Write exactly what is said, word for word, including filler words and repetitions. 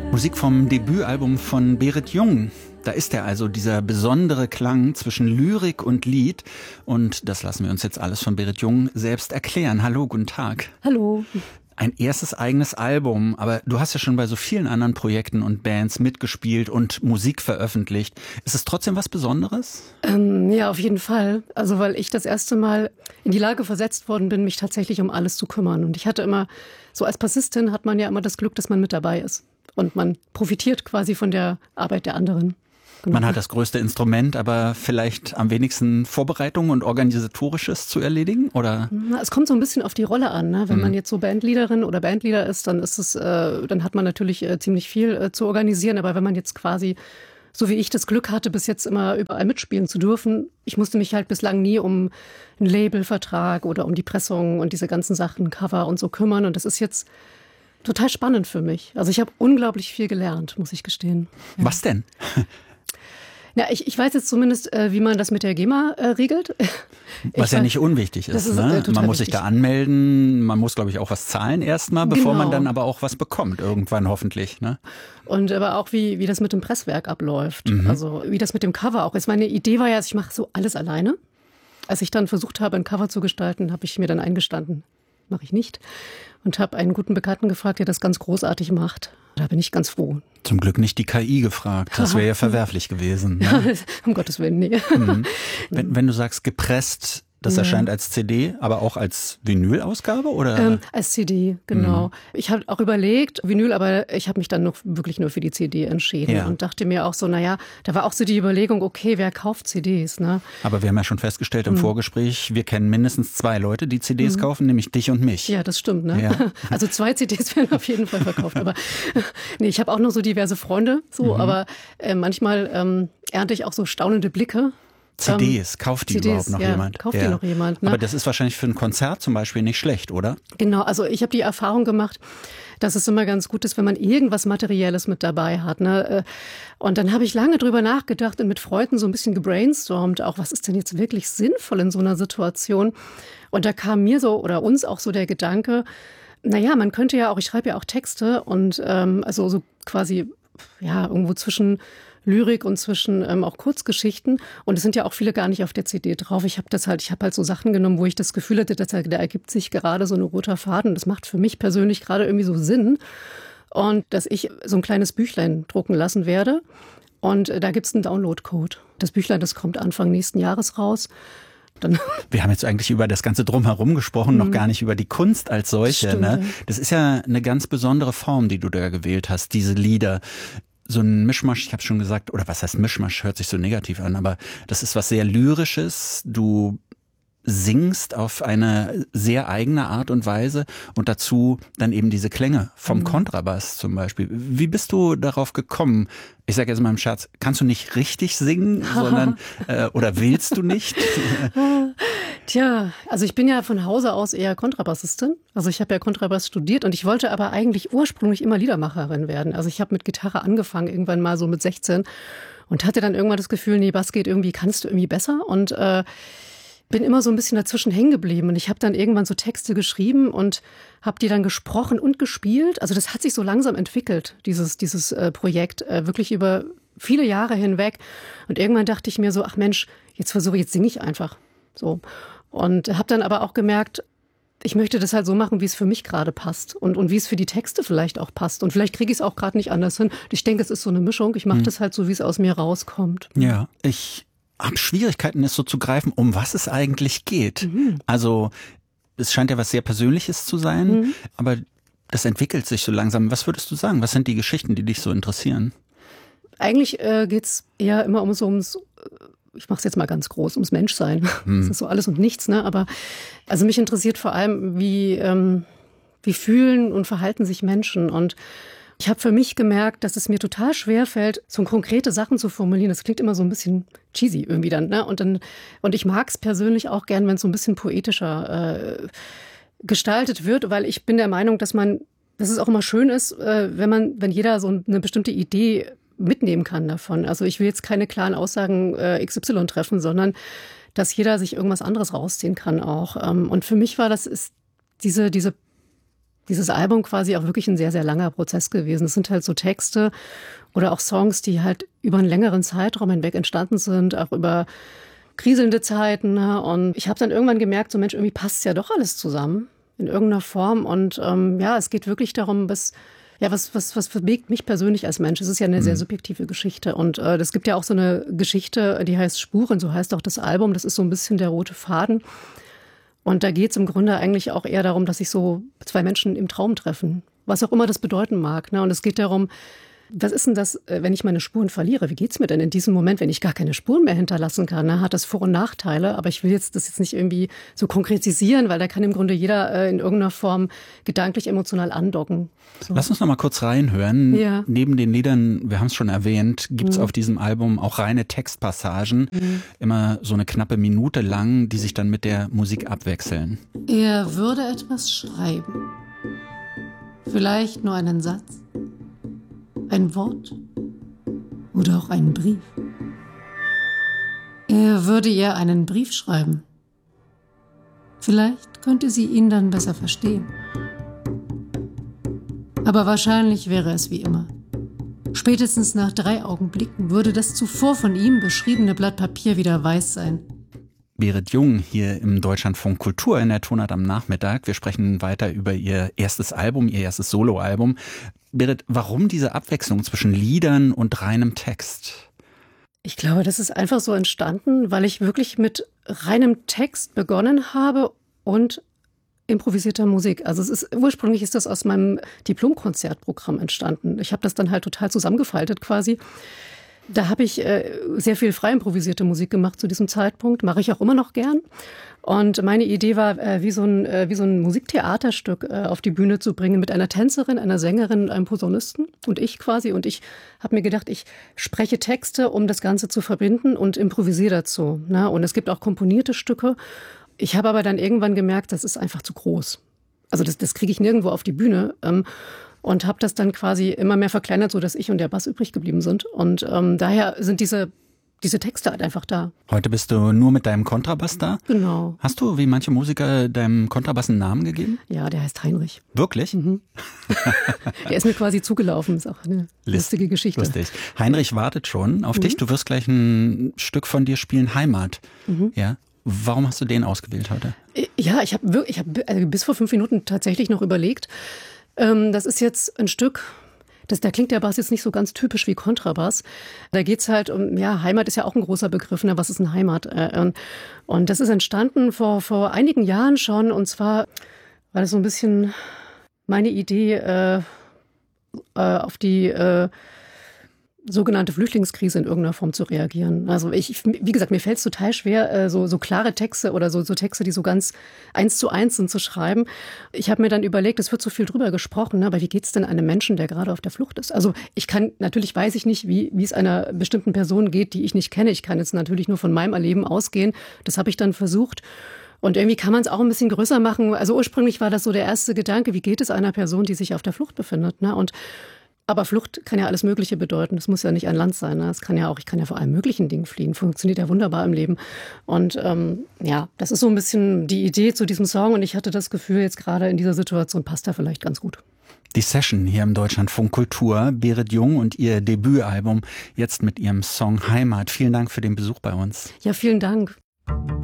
Musik vom Debütalbum von Berit Jung. Da ist er also, dieser besondere Klang zwischen Lyrik und Lied. Und das lassen wir uns jetzt alles von Berit Jung selbst erklären. Hallo, guten Tag. Hallo. Ein erstes eigenes Album, aber du hast ja schon bei so vielen anderen Projekten und Bands mitgespielt und Musik veröffentlicht. Ist es trotzdem was Besonderes? Ähm, ja, auf jeden Fall. Also weil ich das erste Mal in die Lage versetzt worden bin, mich tatsächlich um alles zu kümmern. Und ich hatte immer, so als Bassistin hat man ja immer das Glück, dass man mit dabei ist. Und man profitiert quasi von der Arbeit der anderen. Genau. Man hat das größte Instrument, aber vielleicht am wenigsten Vorbereitung und Organisatorisches zu erledigen, oder? Na, es kommt so ein bisschen auf die Rolle an, ne? Wenn Mhm. man jetzt so Bandleaderin oder Bandleader ist, dann ist es, äh, dann hat man natürlich äh, ziemlich viel äh, zu organisieren. Aber wenn man jetzt quasi, so wie ich das Glück hatte, bis jetzt immer überall mitspielen zu dürfen, ich musste mich halt bislang nie um einen Labelvertrag oder um die Pressung und diese ganzen Sachen, Cover und so kümmern. Und das ist jetzt total spannend für mich. Also ich habe unglaublich viel gelernt, muss ich gestehen. Ja. Was denn? Ja, ich, ich weiß jetzt zumindest, äh, wie man das mit der GEMA äh, regelt. Was ich ja weiß, nicht unwichtig ist. ist ne? äh, Man muss sich wichtig. da anmelden, man muss, glaube ich, auch was zahlen erstmal, bevor Genau. man dann aber auch was bekommt, irgendwann hoffentlich. Ne? Und aber auch, wie, wie das mit dem Presswerk abläuft. Mhm. Also wie das mit dem Cover auch ist. Meine Idee war ja, ich mache so alles alleine. Als ich dann versucht habe, ein Cover zu gestalten, habe ich mir dann eingestanden, mache ich nicht. Und habe einen guten Bekannten gefragt, der das ganz großartig macht. Da bin ich ganz froh. Zum Glück nicht die K I gefragt, das wäre ja verwerflich gewesen. Ne? Um Gottes Willen, nee. Mhm. Wenn, wenn du sagst gepresst, das Ja. erscheint als C D, aber auch als Vinyl-Ausgabe, oder? Ähm, als C D, genau. Mhm. Ich habe auch überlegt, Vinyl, aber ich habe mich dann noch wirklich nur für die C D entschieden Ja. und dachte mir auch so, naja, da war auch so die Überlegung, okay, wer kauft C Ds, ne? Aber wir haben ja schon festgestellt im Vorgespräch, wir kennen mindestens zwei Leute, die C Ds kaufen, nämlich dich und mich. Ja, das stimmt, ne? Ja. Also zwei C Ds werden auf jeden Fall verkauft, aber nee, ich habe auch noch so diverse Freunde, so, Mhm. aber äh, manchmal ähm, ernte ich auch so staunende Blicke. C Ds, kauft die C Ds, überhaupt noch ja, jemand? kauft die noch jemand, ne? Aber das ist wahrscheinlich für ein Konzert zum Beispiel nicht schlecht, oder? Genau, also ich habe die Erfahrung gemacht, dass es immer ganz gut ist, wenn man irgendwas Materielles mit dabei hat. Ne? Und dann habe ich lange drüber nachgedacht und mit Freunden so ein bisschen gebrainstormt, auch was ist denn jetzt wirklich sinnvoll in so einer Situation? Und da kam mir so oder uns auch so der Gedanke, naja, man könnte ja auch, ich schreibe ja auch Texte und ähm, also so quasi ja irgendwo zwischen Lyrik und zwischen ähm, auch Kurzgeschichten. Und es sind ja auch viele gar nicht auf der C D drauf. Ich habe das halt, ich habe halt so Sachen genommen, wo ich das Gefühl hatte, dass da, da ergibt sich gerade so ein roter Faden. Das macht für mich persönlich gerade irgendwie so Sinn. Und dass ich so ein kleines Büchlein drucken lassen werde. Und äh, da gibt's einen Download-Code. Das Büchlein, das kommt Anfang nächsten Jahres raus. Dann Wir haben jetzt eigentlich über das ganze Drumherum gesprochen, mhm. noch gar nicht über die Kunst als solche. Stimmt, ne? ja. Das ist ja eine ganz besondere Form, die du da gewählt hast, diese Lieder. So ein Mischmasch, ich habe schon gesagt, oder was heißt Mischmasch, hört sich so negativ an, aber das ist was sehr Lyrisches. Du singst auf eine sehr eigene Art und Weise und dazu dann eben diese Klänge vom Kontrabass zum Beispiel. Wie bist du darauf gekommen? Ich sage jetzt mal im Scherz, kannst du nicht richtig singen, sondern äh, oder willst du nicht? Tja, also ich bin ja von Hause aus eher Kontrabassistin. Also ich habe ja Kontrabass studiert und ich wollte aber eigentlich ursprünglich immer Liedermacherin werden. Also ich habe mit Gitarre angefangen, irgendwann mal so mit sechzehn und hatte dann irgendwann das Gefühl, nee, Bass geht irgendwie, kannst du irgendwie besser und äh, bin immer so ein bisschen dazwischen hängen geblieben. Und ich habe dann irgendwann so Texte geschrieben und habe die dann gesprochen und gespielt. Also das hat sich so langsam entwickelt, dieses, dieses äh, Projekt, äh, wirklich über viele Jahre hinweg. Und irgendwann dachte ich mir so, ach Mensch, jetzt versuche, jetzt singe ich einfach. So. Und habe dann aber auch gemerkt, ich möchte das halt so machen, wie es für mich gerade passt und, und wie es für die Texte vielleicht auch passt. Und vielleicht kriege ich es auch gerade nicht anders hin. Ich denke, es ist so eine Mischung. Ich mache mhm. das halt so, wie es aus mir rauskommt. Ja, ich habe Schwierigkeiten, es so zu greifen, um was es eigentlich geht. Mhm. Also es scheint ja was sehr Persönliches zu sein, mhm. aber das entwickelt sich so langsam. Was würdest du sagen? Was sind die Geschichten, die dich so interessieren? Eigentlich äh, geht's eher immer um so ums... Ich mache es jetzt mal ganz groß, ums Menschsein. Hm. Das ist so alles und nichts, ne? Aber also mich interessiert vor allem, wie, ähm, wie fühlen und verhalten sich Menschen. Und ich habe für mich gemerkt, dass es mir total schwer fällt, so konkrete Sachen zu formulieren. Das klingt immer so ein bisschen cheesy irgendwie dann, ne? Und dann und ich mag es persönlich auch gern, wenn es so ein bisschen poetischer äh, gestaltet wird, weil ich bin der Meinung, dass man, dass es auch immer schön ist, äh, wenn man, wenn jeder so eine bestimmte Idee mitnehmen kann davon. Also ich will jetzt keine klaren Aussagen äh, X Y treffen, sondern dass jeder sich irgendwas anderes rausziehen kann auch. Ähm, und für mich war das ist diese, diese dieses Album quasi auch wirklich ein sehr, sehr langer Prozess gewesen. Es sind halt so Texte oder auch Songs, die halt über einen längeren Zeitraum hinweg entstanden sind, auch über kriselnde Zeiten. Ne? Und ich habe dann irgendwann gemerkt, so Mensch, irgendwie passt ja doch alles zusammen in irgendeiner Form. Und ähm, ja, es geht wirklich darum, bis Ja, was, was, was bewegt mich persönlich als Mensch? Es ist ja eine sehr subjektive Geschichte. Und äh, es gibt ja auch so eine Geschichte, die heißt Spuren, so heißt auch das Album. Das ist so ein bisschen der rote Faden. Und da geht es im Grunde eigentlich auch eher darum, dass sich so zwei Menschen im Traum treffen. Was auch immer das bedeuten mag. Ne? Und es geht darum, was ist denn das, wenn ich meine Spuren verliere? Wie geht's mir denn in diesem Moment, wenn ich gar keine Spuren mehr hinterlassen kann? Ne? Hat das Vor- und Nachteile? Aber ich will jetzt das jetzt nicht irgendwie so konkretisieren, weil da kann im Grunde jeder äh, in irgendeiner Form gedanklich, emotional andocken. So. Lass uns noch mal kurz reinhören. Ja. Neben den Liedern, wir haben es schon erwähnt, gibt es Mhm. auf diesem Album auch reine Textpassagen, Mhm. immer so eine knappe Minute lang, die sich dann mit der Musik abwechseln. Er würde etwas schreiben. Vielleicht nur einen Satz, ein Wort oder auch einen Brief. Er würde ihr einen Brief schreiben. Vielleicht könnte sie ihn dann besser verstehen. Aber wahrscheinlich wäre es wie immer. Spätestens nach drei Augenblicken würde das zuvor von ihm beschriebene Blatt Papier wieder weiß sein. Berit Jung hier im Deutschlandfunk Kultur in der Tonart am Nachmittag. Wir sprechen weiter über ihr erstes Album, ihr erstes Soloalbum. Berit, warum diese Abwechslung zwischen Liedern und reinem Text? Ich glaube, das ist einfach so entstanden, weil ich wirklich mit reinem Text begonnen habe und improvisierter Musik. Also es ist ursprünglich ist das aus meinem Diplomkonzertprogramm entstanden. Ich habe das dann halt total zusammengefaltet quasi. Da habe ich äh, sehr viel frei improvisierte Musik gemacht zu diesem Zeitpunkt. Mache ich auch immer noch gern. Und meine Idee war, äh, wie so ein, äh, wie so ein Musiktheaterstück äh, auf die Bühne zu bringen mit einer Tänzerin, einer Sängerin und einem Posaunisten und ich quasi. Und ich habe mir gedacht, ich spreche Texte, um das Ganze zu verbinden und improvisiere dazu. Ne? Und es gibt auch komponierte Stücke. Ich habe aber dann irgendwann gemerkt, das ist einfach zu groß. Also das, das kriege ich nirgendwo auf die Bühne. Ähm, Und habe das dann quasi immer mehr verkleinert, so dass ich und der Bass übrig geblieben sind. Und ähm, daher sind diese, diese Texte halt einfach da. Heute bist du nur mit deinem Kontrabass da? Genau. Hast du, wie manche Musiker, deinem Kontrabass einen Namen gegeben? Ja, der heißt Heinrich. Wirklich? Mhm. Der ist mir quasi zugelaufen. Ist auch eine List, lustige Geschichte. Lustig. Heinrich wartet schon auf mhm. dich. Du wirst gleich ein Stück von dir spielen, Heimat. Mhm. Ja. Warum hast du den ausgewählt heute? Ja, ich habe ich hab also bis vor fünf Minuten tatsächlich noch überlegt. Das ist jetzt ein Stück, das, da klingt der Bass jetzt nicht so ganz typisch wie Kontrabass. Da geht's halt um, ja, Heimat ist ja auch ein großer Begriff, ne? Was ist eine Heimat? Und das ist entstanden vor, vor einigen Jahren schon. Und zwar war das so ein bisschen meine Idee, äh, auf die äh, sogenannte Flüchtlingskrise in irgendeiner Form zu reagieren. Also ich, wie gesagt, mir fällt es total schwer, so, so klare Texte oder so, so Texte, die so ganz eins zu eins sind, zu schreiben. Ich habe mir dann überlegt, es wird so viel drüber gesprochen, ne? Aber wie geht's denn einem Menschen, der gerade auf der Flucht ist? Also ich kann, natürlich weiß ich nicht, wie wie es einer bestimmten Person geht, die ich nicht kenne. Ich kann jetzt natürlich nur von meinem Erleben ausgehen. Das habe ich dann versucht. Und irgendwie kann man es auch ein bisschen größer machen. Also ursprünglich war das so der erste Gedanke, wie geht es einer Person, die sich auf der Flucht befindet, ne? Und aber Flucht kann ja alles Mögliche bedeuten. Das muss ja nicht ein Land sein. Ne? Es kann ja auch, ich kann ja vor allem möglichen Dingen fliehen. Funktioniert ja wunderbar im Leben. Und ähm, ja, das ist so ein bisschen die Idee zu diesem Song. Und ich hatte das Gefühl, jetzt gerade in dieser Situation passt er vielleicht ganz gut. Die Session hier im Deutschlandfunk Kultur, Berit Jung und ihr Debütalbum, jetzt mit ihrem Song Heimat. Vielen Dank für den Besuch bei uns. Ja, vielen Dank.